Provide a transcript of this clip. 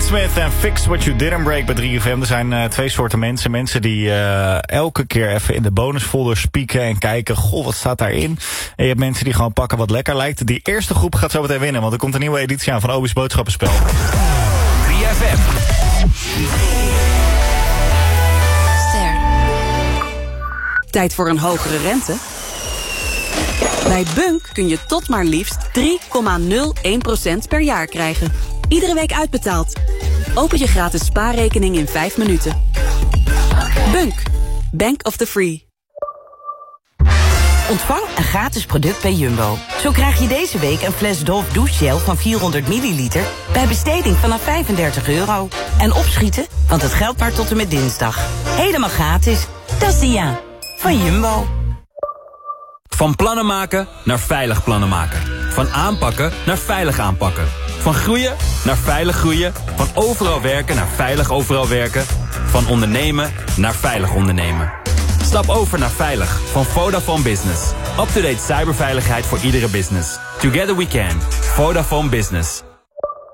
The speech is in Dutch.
Smith en Fix What You Didn't Break bij 3FM. Er zijn twee soorten mensen. Mensen die elke keer even in de bonusfolder spieken en kijken, goh, wat staat daarin? En je hebt mensen die gewoon pakken wat lekker lijkt. Die eerste groep gaat zo meteen winnen, want er komt een nieuwe editie aan van Obi's Boodschappenspel. 3FM. Ster. Tijd voor een hogere rente? Bij Bunk kun je tot maar liefst 3,01% per jaar krijgen. Iedere week uitbetaald. Open je gratis spaarrekening in 5 minuten. Bunk. Bank of the Free. Ontvang een gratis product bij Jumbo. Zo krijg je deze week een fles Dove douchegel van 400 milliliter... bij besteding vanaf €35. En opschieten, want het geldt maar tot en met dinsdag. Helemaal gratis. Dat is Dia. Van Jumbo. Van plannen maken naar veilig plannen maken. Van aanpakken naar veilig aanpakken. Van groeien naar veilig groeien. Van overal werken naar veilig overal werken. Van ondernemen naar veilig ondernemen. Stap over naar veilig van Vodafone Business. Up-to-date cyberveiligheid voor iedere business. Together we can. Vodafone Business.